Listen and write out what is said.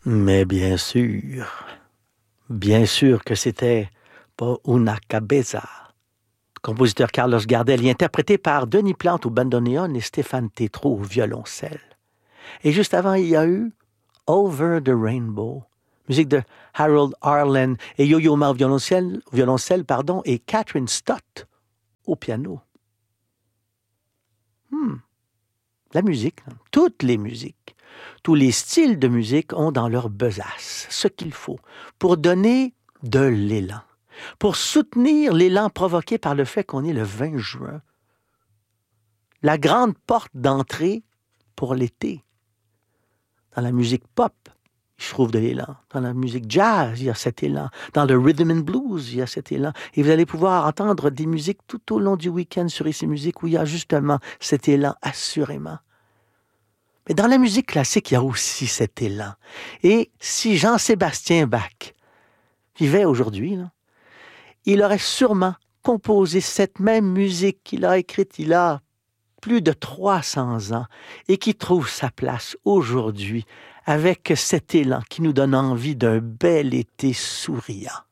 Mais bien sûr que c'était pas Una Cabeza. Compositeur Carlos Gardel, interprété par Denis Plante au bandoneon et Stéphane Tétrault au violoncelle. Et juste avant, il y a eu Over the Rainbow, musique de Harold Arlen et Yo-Yo Ma au violoncelle, et Catherine Stott au piano. La musique, toutes les musiques, tous les styles de musique ont dans leur besace ce qu'il faut pour donner de l'élan, pour soutenir l'élan provoqué par le fait qu'on est le 20 juin. La grande porte d'entrée pour l'été. Dans la musique pop, je trouve de l'élan. Dans la musique jazz, il y a cet élan. Dans le rhythm and blues, il y a cet élan. Et vous allez pouvoir entendre des musiques tout au long du week-end sur Ici Musique où il y a justement cet élan, assurément. Mais dans la musique classique, il y a aussi cet élan. Et si Jean-Sébastien Bach vivait aujourd'hui, là, il aurait sûrement composé cette même musique qu'il a écrite il a plus de 300 ans et qui trouve sa place aujourd'hui avec cet élan qui nous donne envie d'un bel été souriant.